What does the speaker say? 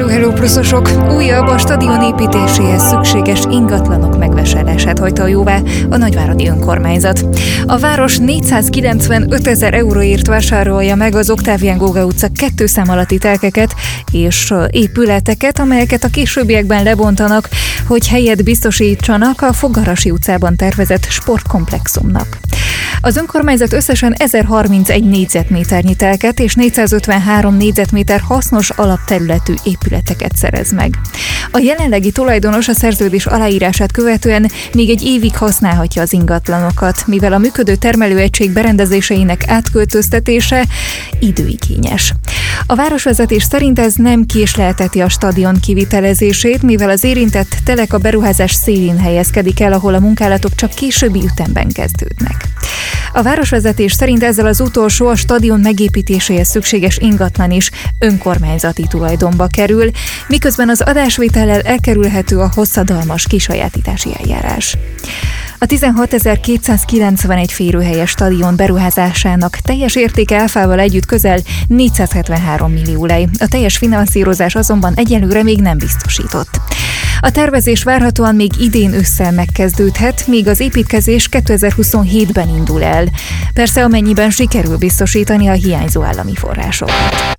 Hello pluszosok! Újabb a stadion építéséhez szükséges ingatlanok megvásárlását hagyta jóvá a nagyváradi önkormányzat. A város 495 000 euróért vásárolja meg az Oktávián Góga utca 2 szám alatti telkeket és épületeket, amelyeket a későbbiekben lebontanak, hogy helyet biztosítsanak a Fogarasi utcában tervezett sportkomplexumnak. Az önkormányzat összesen 1031 négyzetméternyi telket és 453 négyzetméter hasznos alapterületű épületeket szerez meg. A jelenlegi tulajdonos a szerződés aláírását követően még egy évig használhatja az ingatlanokat, mivel a működő termelőegység berendezéseinek átköltöztetése időigényes. A városvezetés szerint ez nem késlelteti a stadion kivitelezését, mivel az érintett telek a beruházás szélén helyezkedik el, ahol a munkálatok csak későbbi ütemben kezdődnek. A városvezetés szerint ezzel az utolsó, a stadion megépítéséhez szükséges ingatlan is önkormányzati tulajdonba kerül, miközben az adásvétellel elkerülhető a hosszadalmas kisajátítási eljárás. A 16.291 férőhelyes stadion beruházásának teljes értéke áfával együtt közel 473 millió lej. A teljes finanszírozás azonban egyelőre még nem biztosított. A tervezés várhatóan még idén ősszel megkezdődhet, míg az építkezés 2027-ben indul el. Persze amennyiben sikerül biztosítani a hiányzó állami forrásokat.